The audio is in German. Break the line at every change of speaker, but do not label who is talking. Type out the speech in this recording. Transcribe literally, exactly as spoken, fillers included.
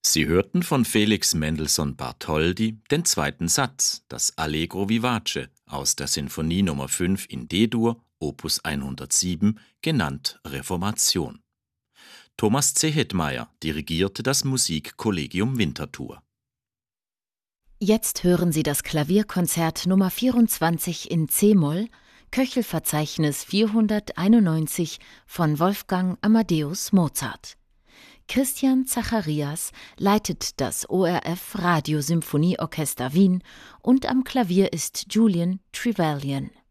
Sie hörten von Felix Mendelssohn Bartholdy den zweiten Satz, das Allegro vivace aus der Sinfonie Nummer fünf in D-Dur, Opus hundertsieben, genannt Reformation. Thomas C. Hetmeier dirigierte das Musikkollegium Winterthur.
Jetzt hören Sie das Klavierkonzert Nummer vierundzwanzig in C-Moll, Köchelverzeichnis vierhunderteinundneunzig von Wolfgang Amadeus Mozart. Christian Zacharias leitet das O R F Radiosymphonieorchester Wien und am Klavier ist Julian Trevelyan.